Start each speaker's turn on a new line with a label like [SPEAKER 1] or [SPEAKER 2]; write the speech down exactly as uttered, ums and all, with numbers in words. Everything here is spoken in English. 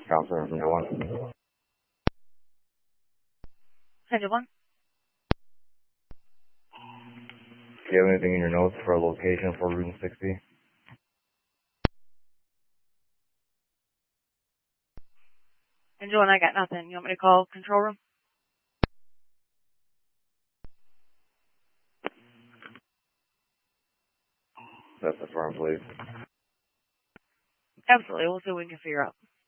[SPEAKER 1] Counselor from Dewan.
[SPEAKER 2] Hi, Devon.
[SPEAKER 1] Do you have anything in your notes for a location for Route sixty?
[SPEAKER 2] And Joan, I got nothing. You want me to call control room?
[SPEAKER 1] That's the firm, please.
[SPEAKER 2] Absolutely. We'll see what we can figure out.